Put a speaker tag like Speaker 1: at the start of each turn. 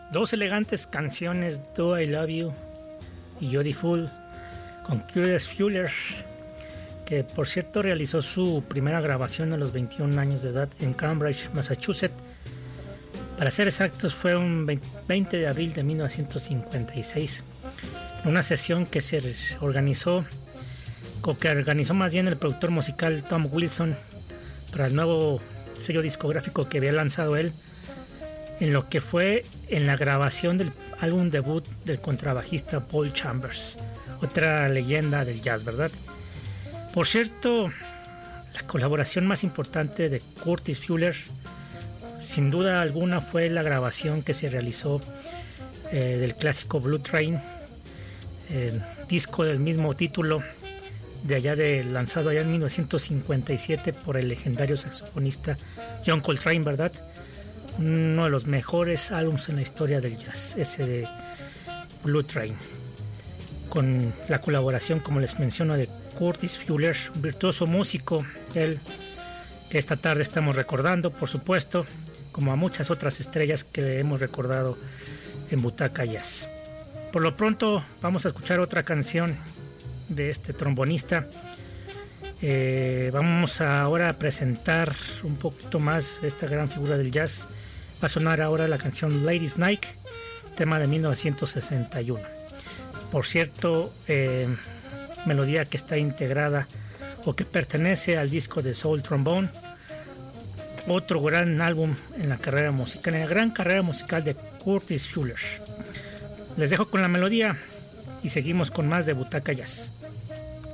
Speaker 1: Dos elegantes canciones, Do I Love You y Jody Fool, con Curtis Fuller, que por cierto realizó su primera grabación a los 21 años de edad en Cambridge, Massachusetts. Para ser exactos, fue un 20 de abril de 1956, en una sesión que se organizó, o que organizó más bien el productor musical Tom Wilson para el nuevo sello discográfico que había lanzado él, en lo que fue en la grabación del álbum debut del contrabajista Paul Chambers, otra leyenda del jazz, ¿verdad? Por cierto, la colaboración más importante de Curtis Fuller, sin duda alguna, fue la grabación que se realizó del clásico Blue Train, disco del mismo título, lanzado allá en 1957 por el legendario saxofonista John Coltrane, ¿verdad? Uno de los mejores álbumes en la historia del jazz, ese de Blue Train, con la colaboración, como les menciono, de Curtis Fuller, un virtuoso músico, él que esta tarde estamos recordando, por supuesto, como a muchas otras estrellas que hemos recordado en Butaca Jazz. Por lo pronto vamos a escuchar otra canción de este trombonista. Vamos ahora a presentar un poquito más de esta gran figura del jazz. Va a sonar ahora la canción Ladies Night, tema de 1961. Por cierto, melodía que está integrada o que pertenece al disco de Soul Trombone, otro gran álbum en la gran carrera musical de Curtis Fuller. Les dejo con la melodía y seguimos con más de Butaca Jazz.